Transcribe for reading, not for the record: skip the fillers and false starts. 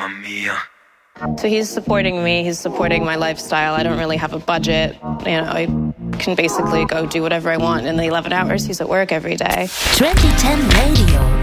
So he's supporting me, he's supporting my lifestyle. I don't really have a budget. I can basically go do whatever I want in the 11 hours he's at work every day. 2010 Radio.